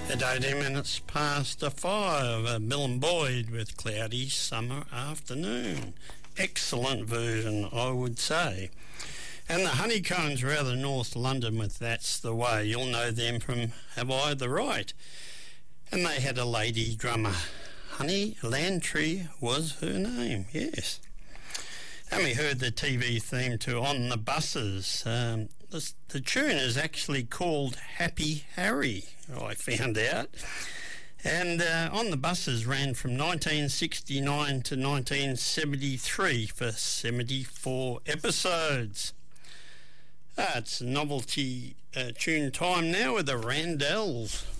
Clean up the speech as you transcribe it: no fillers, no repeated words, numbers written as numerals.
At 18 minutes past 5, Bill and Boyd with Cloudy Summer Afternoon. Excellent version, I would say. And the Honeycombs are out of North London with That's the Way. You'll know them from Have I the Right? And they had a lady drummer. Honey Lantry was her name, yes. And we heard the TV theme to On the Buses. The tune is actually called Happy Harry, I found out. And On the Buses ran from 1969 to 1973 for 74 episodes. It's novelty tune time now with the Randells.